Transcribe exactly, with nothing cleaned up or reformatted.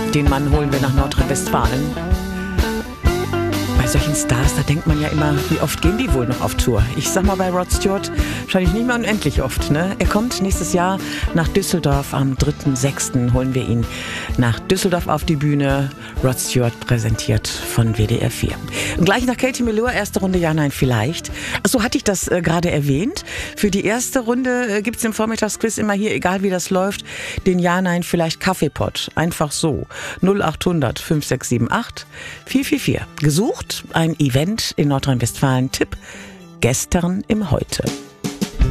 Den Mann holen wir nach Nordrhein-Westfalen. Bei solchen Stars, da denkt man ja immer, wie oft gehen die wohl noch auf Tour? Ich sag mal, bei Rod Stewart wahrscheinlich nicht mehr unendlich oft, ne? Er kommt nächstes Jahr nach Düsseldorf. Am dritten sechsten holen wir ihn nach Düsseldorf auf die Bühne. Rod Stewart präsentiert von W D R vier. Und gleich nach Katie Melua, erste Runde Ja, Nein, Vielleicht. Achso, hatte ich das äh, gerade erwähnt? Für die erste Runde äh, gibt es im Vormittagsquiz immer hier, egal wie das läuft, den Ja, Nein, Vielleicht Kaffeepott. Einfach so. null acht hundert fünf sechs sieben acht vier vier vier. Gesucht ein Event in Nordrhein-Westfalen. Tipp: Gestern im Heute.